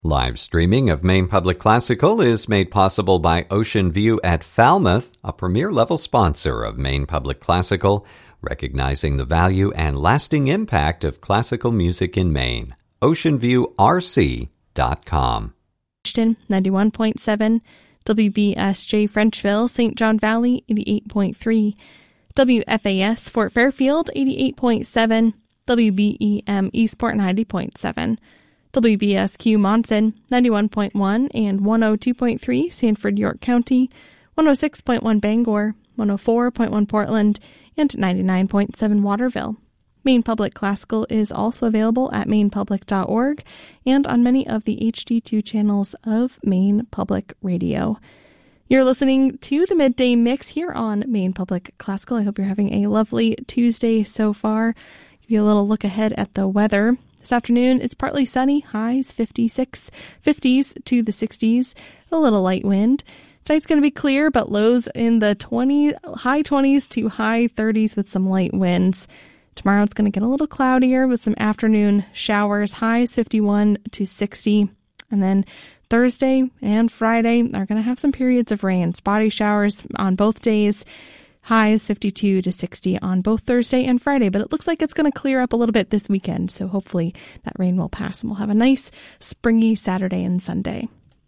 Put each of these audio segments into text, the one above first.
Live streaming of Maine Public Classical is made possible by Ocean View at Falmouth, a premier-level sponsor of Maine Public Classical, recognizing the value and lasting impact of classical music in Maine. OceanViewRC.com. 91.7, WBSJ Frenchville, St. John Valley 88.3, WFAS Fort Fairfield 88.7, WBEM Eastport 90.7, WBSQ Monson 91.1 and 102.3 Sanford, York County, 106.1 Bangor, 104.1 Portland, and 99.7 Waterville. Maine Public Classical is also available at mainepublic.org and on many of the HD2 channels of Maine Public Radio. You're listening to the Midday Mix here on Maine Public Classical. I hope you're having a lovely Tuesday so far. Give you a little look ahead at the weather. This afternoon, it's partly sunny, highs 50s to the 60s, a little light wind. Tonight's going to be clear, but lows in the high 20s to high 30s with some light winds. Tomorrow it's going to get a little cloudier with some afternoon showers, highs 51 to 60. And then Thursday and Friday are going to have some periods of rain, spotty showers on both days. Highs 52 to 60 on both Thursday and Friday, but it looks like it's going to clear up a little bit this weekend, so hopefully that rain will pass and we'll have a nice springy Saturday and Sunday.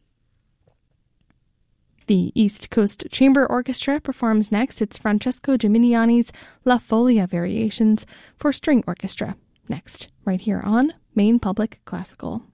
The East Coast Chamber Orchestra performs next. It's Francesco Geminiani's La Folia Variations for String Orchestra. Next, right here on Maine Public Classical.